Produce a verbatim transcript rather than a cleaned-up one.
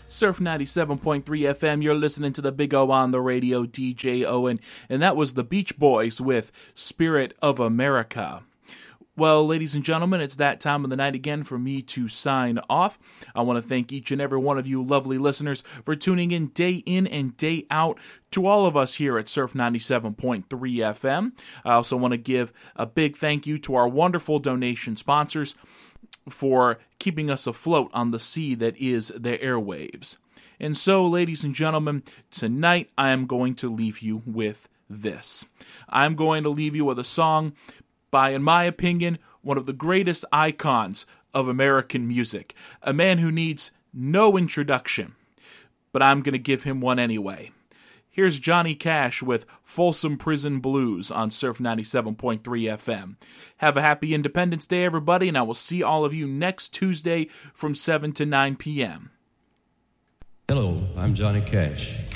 Surf ninety-seven point three F M, you're listening to the Big O on the radio, D J Owen, and that was the Beach Boys with Spirit of America. Well, ladies and gentlemen, it's that time of the night again for me to sign off. I want to thank each and every one of you lovely listeners for tuning in day in and day out to all of us here at Surf ninety-seven point three F M. I also want to give a big thank you to our wonderful donation sponsors for keeping us afloat on the sea that is the airwaves. And so, ladies and gentlemen, tonight I am going to leave you with this. I'm going to leave you with a song by, in my opinion, one of the greatest icons of American music. A man who needs no introduction, but I'm going to give him one anyway. Here's Johnny Cash with Folsom Prison Blues on Surf ninety-seven point three F M. Have a happy Independence Day, everybody, and I will see all of you next Tuesday from seven to nine p.m. Hello, I'm Johnny Cash.